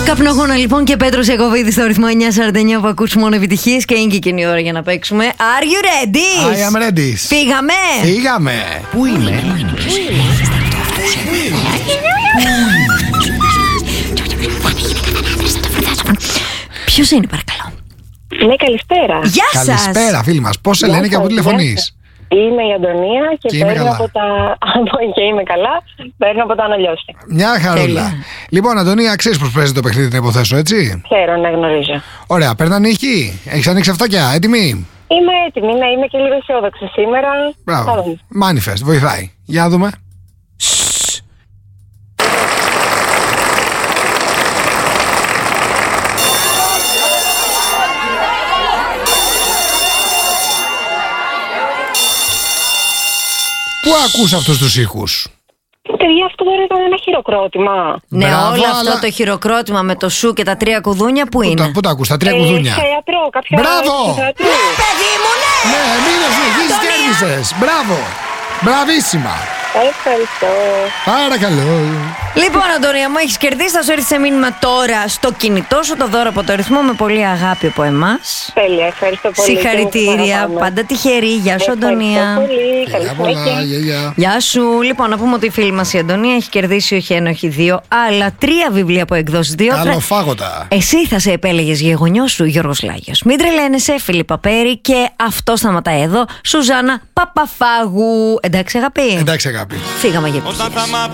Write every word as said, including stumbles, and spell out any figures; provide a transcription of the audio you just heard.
Καπνογόνα λοιπόν και Πέτρος Ιακωβίδης στο ρυθμό εννιά σαράντα εννιά που ακούς μόνο επιτυχίες και είναι και εκείνη η ώρα για να παίξουμε. Are you ready? I am ready. Φύγαμε. Φύγαμε. Πού είμαι? Ποιος είναι παρακαλώ? Ναι, καλησπέρα. Γεια σας. Καλησπέρα φίλοι μας. Πώς σε λένε και από τηλεφωνείς? Είμαι η Αντωνία και, και παίρνω από τα... και είμαι καλά, παίρνω από τα αναλιώσια. Μια χαρούλα. Λοιπόν, Αντωνία, ξέρεις πώς παίζει το παιχνίδι, να υποθέσω, έτσι? Ξέρω, να γνωρίζω. Ωραία, παίρνει νύχη. Έχεις ανοίξει αυτάκια, έτοιμη? Είμαι έτοιμη, ναι, είμαι και λίγο αισιόδοξη σήμερα. Μπράβο. Manifest, βοηθάει. Για να δούμε. Πού ακούς αυτούς τους ήχους? Παιδιά, αυτό τώρα ήταν ένα χειροκρότημα. Ναι, Μπράβο, όλο αυτό αλλά... το χειροκρότημα με το σου και τα τρία κουδούνια που Πού είναι? τα, πού τα ακούς, τα τρία Ε, κουδούνια? θεατρό, κάποια... Μπράβο! θεατρού. Ναι, παιδί μου, ναι! Ναι, μήνες νυχής κέρδισες. Μπράβο! Μπραβίσιμα! Ευχαριστώ. Παρακαλώ. Λοιπόν, Αντωνία μου, έχεις κερδίσει. Θα σου έρθει σε μήνυμα τώρα στο κινητό σου το δώρο από το ρυθμό με πολύ αγάπη από εμάς. Τέλεια, ευχαριστώ πολύ. Συγχαρητήρια, πάντα τυχερή. Γεια σου, Αντωνία. Ευχαριστώ πολύ. Γεια Καλή πολλά, συνέχεια. γεια, γεια. Γεια σου. Λοιπόν, να πούμε ότι η φίλη μας η Αντωνία έχει κερδίσει όχι ένα, όχι δύο, αλλά τρία βιβλία από εκδόσεις δύο. Καλοφάγωτα. Εσύ θα σε επέλεγες γεγονιός σου, Γιώργος Λάγιος. Μην τρελαίνεσαι, Φίλιππα Πέρη, και αυτό σταματάει εδώ. Σουζάνα Παπαφάγου. Εντάξει, αγάπη. Εντάξει, αγάπη. Φύγαμε για επιτυχίες.